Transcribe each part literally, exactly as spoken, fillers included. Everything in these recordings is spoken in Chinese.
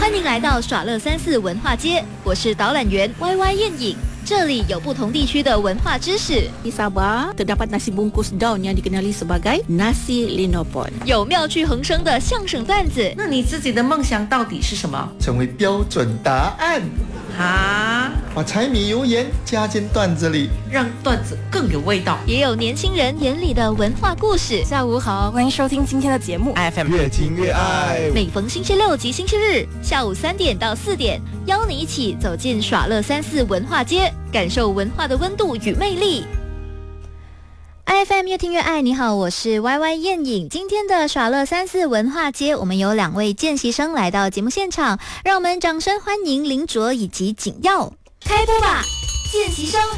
欢迎来到耍乐三四文化街，我是导览员 Y Y 燕影。这里有不同地区的文化知识。 Di Sabah terdapat nasi bungkus daun yang dikenali sebagai nasi linopon。 有妙趣横生的相声段子。 那你自己的梦想到底是什么？ 成为标准答案。 哈， 把柴米油盐加进段子里， 让段子更有味道。 也有年轻人眼里的文化故事。 下午好，欢迎收听今天的节目 ，F M 越听越爱。 每逢星期六及星期日下午三点到四点，邀你一起走进耍乐三四文化街，感受文化的温度与魅力。F M 越听越爱，你好，我是 Y Y 燕影。今天的耍乐三四文化街，我们有两位见习生来到节目现场，让我们掌声欢迎林卓以及景耀。开播吧，见习生！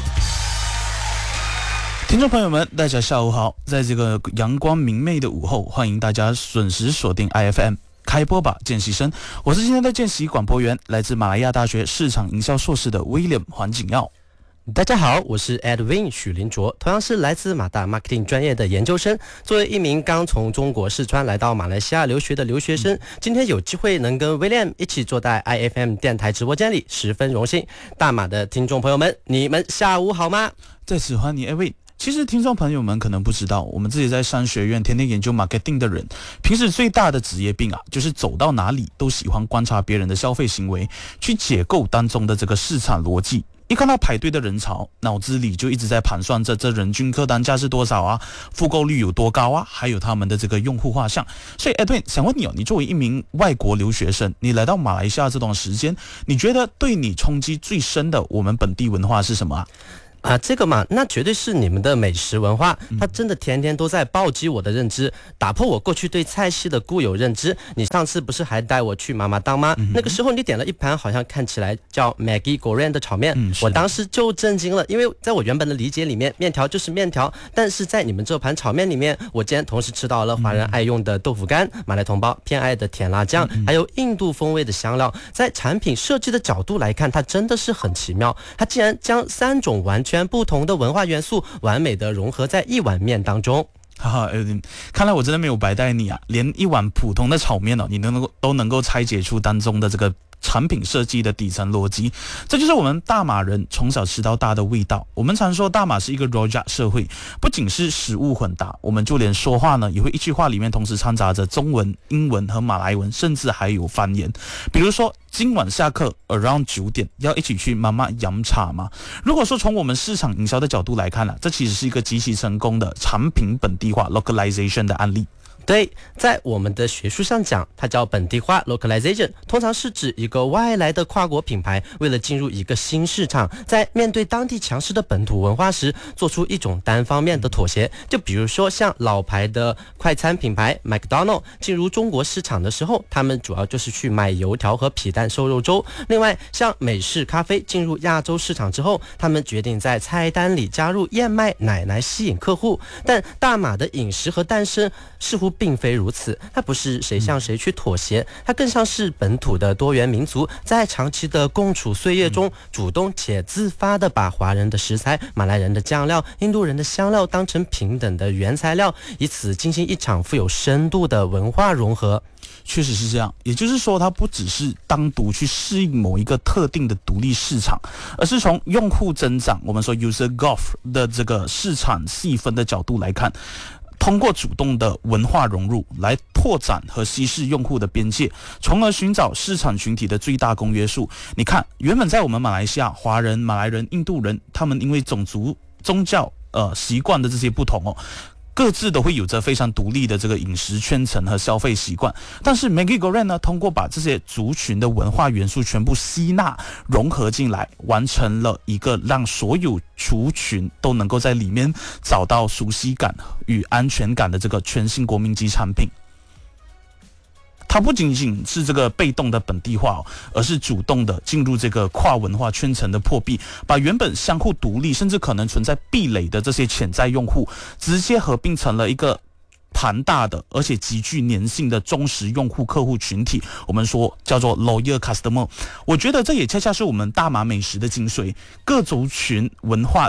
听众朋友们，大家下午好，在这个阳光明媚的午后，欢迎大家准时锁定 I F M。开播吧，见习生！我是今天的见习广播员，来自马来亚大学市场营销硕士的 William 黄景耀。 大家好，我是 Edwin 许林卓，同样是来自马大 Marketing 专业的研究生。作为一名刚从中国四川来到马来西亚留学的留学生，今天有机会能跟 William 一起坐在 I F M 电台直播间里，十分荣幸。大马的听众朋友们，你们下午好吗？ 在此欢迎 Edwin。其实听众朋友们可能不知道，我们自己在商学院天天研究 marketing 的人，平时最大的职业病啊，就是走到哪里都喜欢观察别人的消费行为，去解构当中的这个市场逻辑。一看到排队的人潮，脑子里就一直在盘算着这人均客单价是多少啊，复购率有多高啊，还有他们的这个用户画像。所以 Edwin 想问你哦，你作为一名外国留学生，你来到马来西亚这段时间，你觉得对你冲击最深的我们本地文化是什么啊？ 啊，这个嘛，那绝对是你们的美食文化，它真的天天都在暴击我的认知，打破我过去对菜系的固有认知。你上次不是还带我去妈妈档吗？嗯、那个时候你点了一盘好像看起来叫 Maggi Goreng 的炒面、嗯，我当时就震惊了，因为在我原本的理解里面，面条就是面条，但是在你们这盘炒面里面，我竟然同时吃到了华人爱用的豆腐干、马来同胞偏爱的甜辣酱，还有印度风味的香料。在产品设计的角度来看，它真的是很奇妙，它竟然将三种完全全不同的文化元素完美的融合在一碗面当中。 哈哈，看来我真的没有白带你啊！连一碗普通的炒面哦，你能够都能够拆解出当中的这个产品设计的底层逻辑，这就是我们大马人从小吃到大的味道。我们常说大马是一个 Rojak 社会，不仅是食物混搭，我们就连说话呢，也会一句话里面同时掺杂着中文、英文和马来文，甚至还有方言。比如说今晚下课 around 九点要一起去妈妈饮茶吗？如果说从我们市场营销的角度来看呢、啊，这其实是一个极其成功的产品本地化 localization 的案例。 对，在我们的学术上讲，它叫本地化 localization， 通常是指一个外来的跨国品牌为了进入一个新市场，在面对当地强势的本土文化时，做出一种单方面的妥协。就比如说像老牌的快餐品牌 McDonald 进入中国市场的时候，他们主要就是去卖油条和皮蛋瘦肉粥。另外，像美式咖啡进入亚洲市场之后，他们决定在菜单里加入燕麦奶来吸引客户。但大马的饮食和诞生似乎并非如此，它不是谁向谁去妥协，它更像是本土的多元民族在长期的共处岁月中，主动且自发的把华人的食材、马来人的酱料、印度人的香料当成平等的原材料，以此进行一场富有深度的文化融合。 确实是这样，也就是说它不只是单独去适应某一个特定的独立市场，而是从用户增长，我们说 user growth 的这个市场细分的角度来看，通过主动的文化融入来拓展和稀释用户的边界，从而寻找市场群体的最大公约数。你看，原本在我们马来西亚，华人、马来人、印度人，他们因为种族、宗教、呃习惯的这些不同哦，各自都会有着非常独立的这个饮食圈层和消费习惯。但是 Maggi Goreng 呢，通过把这些族群的文化元素全部吸纳融合进来，完成了一个让所有族群都能够在里面找到熟悉感与安全感的这个全新国民级产品。它不仅仅是这个被动的本地化、哦、而是主动的进入这个跨文化圈层的破壁，把原本相互独立甚至可能存在壁垒的这些潜在用户直接合并成了一个庞大的而且极具粘性的忠实用户客户群体，我们说叫做 loyal customer。 我觉得这也恰恰是我们大马美食的精髓，各族群文化在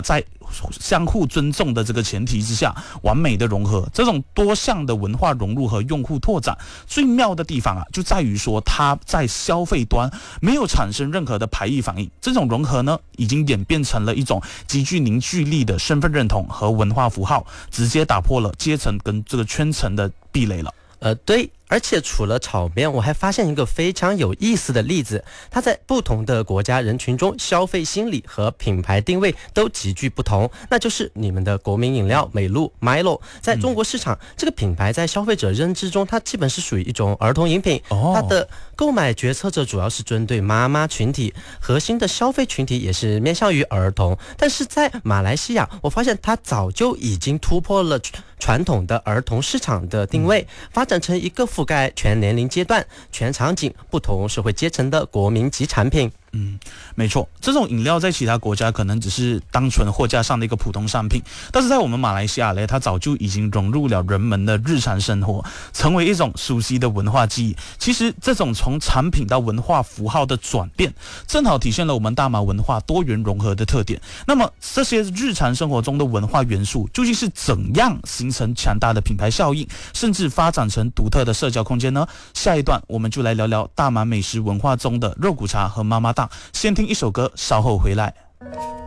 相互尊重的这个前提之下，完美的融合。这种多项的文化融入和用户拓展，最妙的地方啊，就在于说它在消费端没有产生任何的排异反应。这种融合呢，已经演变成了一种极具凝聚力的身份认同和文化符号，直接打破了阶层跟这个圈层的壁垒了。 呃，对。而且除了炒面，我还发现一个非常有意思的例子，它在不同的国家人群中，消费心理和品牌定位都极具不同，那就是你们的国民饮料美露 Milo。 在中国市场、嗯、这个品牌在消费者认知中，它基本是属于一种儿童饮品、哦、它的购买决策者主要是针对妈妈群体，核心的消费群体也是面向于儿童。但是在马来西亚，我发现它早就已经突破了传统的儿童市场的定位、嗯、发展成一个覆盖全年龄阶段、全场景、不同社会阶层的国民级产品。 嗯，没错，这种饮料在其他国家可能只是单纯货架上的一个普通商品，但是在我们马来西亚呢，它早就已经融入了人们的日常生活，成为一种熟悉的文化记忆。其实这种从产品到文化符号的转变，正好体现了我们大马文化多元融合的特点。那么这些日常生活中的文化元素究竟是怎样形成强大的品牌效应，甚至发展成独特的社交空间呢？下一段我们就来聊聊大马美食文化中的肉骨茶和妈妈档。先听一首歌，稍后回来。